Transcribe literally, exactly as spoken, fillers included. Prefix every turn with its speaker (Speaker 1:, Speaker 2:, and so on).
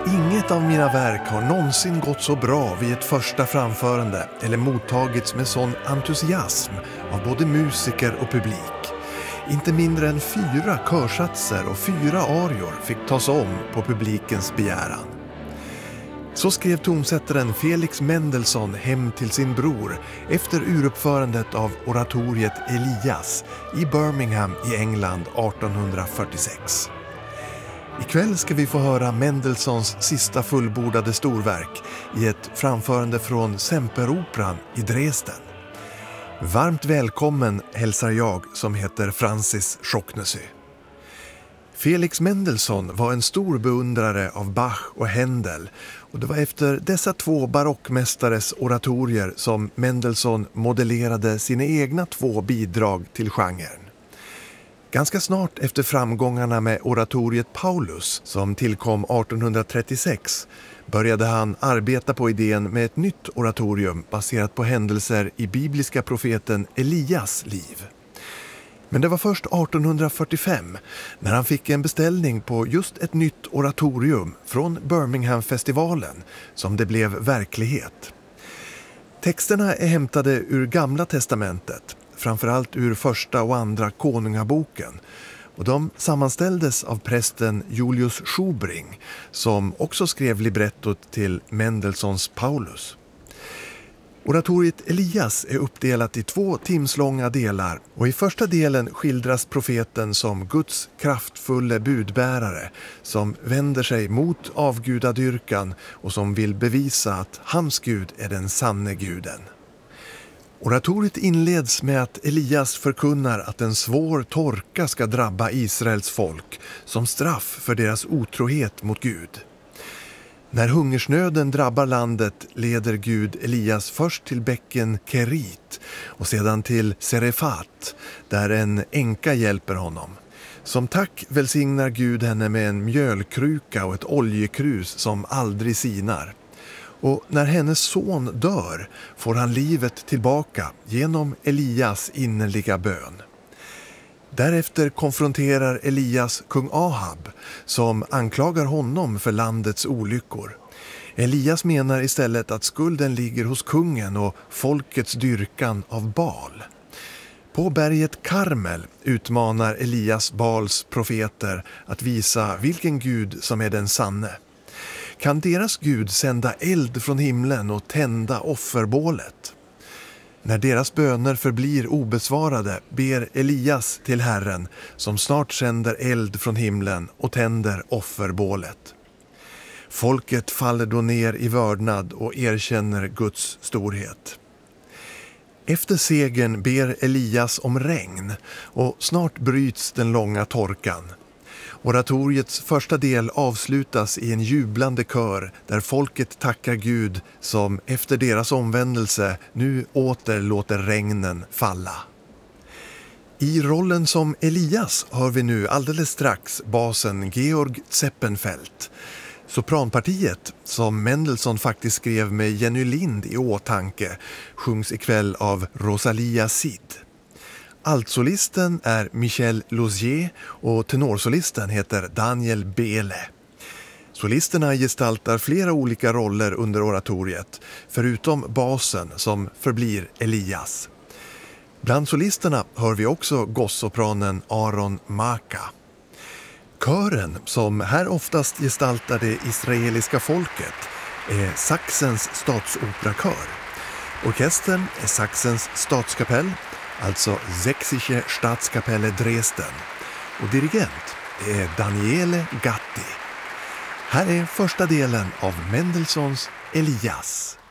Speaker 1: Inget av mina verk har någonsin gått så bra vid ett första framförande eller mottagits med sån entusiasm av både musiker och publik. Inte mindre än fyra körsatser och fyra arior fick tas om på publikens begäran. Så skrev tonsättaren Felix Mendelssohn hem till sin bror efter uruppförandet av oratoriet Elias i Birmingham i England artonhundrafyrtiosex. Ikväll ska vi få höra Mendelssohns sista fullbordade storverk i ett framförande från Semperoperan i Dresden. Varmt välkommen hälsar jag som heter Francis Schocknesy. Felix Mendelssohn var en stor beundrare av Bach och Händel, och det var efter dessa två barockmästares oratorier som Mendelssohn modellerade sina egna två bidrag till genren. Ganska snart efter framgångarna med oratoriet Paulus som tillkom artonhundratrettiosex började han arbeta på idén med ett nytt oratorium baserat på händelser i bibliska profeten Elias liv. Men det var först artonhundrafyrtiofem när han fick en beställning på just ett nytt oratorium från Birmingham-festivalen som det blev verklighet. Texterna är hämtade ur Gamla testamentet, framförallt ur första och andra konungaboken, och de sammanställdes av prästen Julius Schubring som också skrev librettot till Mendelssohns Paulus. Oratoriet Elias är uppdelat i två timslånga delar, och i första delen skildras profeten som Guds kraftfulla budbärare som vänder sig mot avgudadyrkan och som vill bevisa att hans Gud är den sanne guden. Oratoriet inleds med att Elias förkunnar att en svår torka ska drabba Israels folk som straff för deras otrohet mot Gud. När hungersnöden drabbar landet leder Gud Elias först till bäcken Kerit och sedan till Serefat, där en änka hjälper honom. Som tack välsignar Gud henne med en mjölkruka och ett oljekrus som aldrig sinar. Och när hennes son dör får han livet tillbaka genom Elias innerliga bön. Därefter konfronterar Elias kung Ahab som anklagar honom för landets olyckor. Elias menar istället att skulden ligger hos kungen och folkets dyrkan av Baal. På berget Karmel utmanar Elias Baals profeter att visa vilken Gud som är den sanne. Kan deras Gud sända eld från himlen och tända offerbålet? När deras böner förblir obesvarade ber Elias till Herren som snart sänder eld från himlen och tänder offerbålet. Folket faller då ner i vördnad och erkänner Guds storhet. Efter segern ber Elias om regn och snart bryts den långa torkan. Oratoriets första del avslutas i en jublande kör där folket tackar Gud som efter deras omvändelse nu åter låter regnen falla. I rollen som Elias hör vi nu alldeles strax basen Georg Zeppenfeld. Sopranpartiet, som Mendelssohn faktiskt skrev med Jenny Lind i åtanke, sjungs ikväll av Rosalia Cid. Altsolisten är Michel Lausier och tenorsolisten heter Daniel Behle. Solisterna gestaltar flera olika roller under oratoriet, förutom basen som förblir Elias. Bland solisterna hör vi också gossopranen Aron Maka. Kören, som här oftast gestaltar det israeliska folket, är Sachsens statsopera-kör. Orkestern är Sachsens statskapell, alltså Sächsische Staatskapelle Dresden, och dirigent är Daniele Gatti. Här är första delen av Mendelssohns Elias.